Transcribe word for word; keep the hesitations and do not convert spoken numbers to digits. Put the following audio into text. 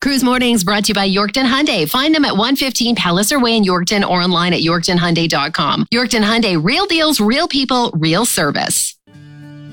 Cruise Mornings brought to you by Yorkton Hyundai. Find them at one fifteen Palliser Way in Yorkton or online at yorkton hyundai dot com. Yorkton Hyundai, real deals, real people, real service.